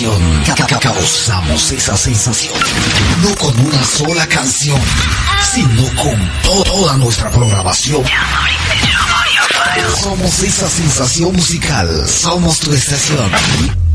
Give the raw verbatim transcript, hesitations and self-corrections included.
Ca- ca- Causamos esa sensación, no con una sola canción, sino con to- toda nuestra programación. Somos esa sensación musical, somos tu estación.